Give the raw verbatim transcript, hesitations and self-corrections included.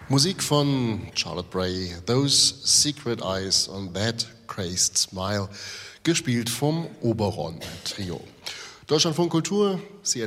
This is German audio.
Musik von Charlotte Bray, Those Secret Eyes on That Crazed Smile, gespielt vom Oberon Trio. Deutschlandfunk Kultur, Sie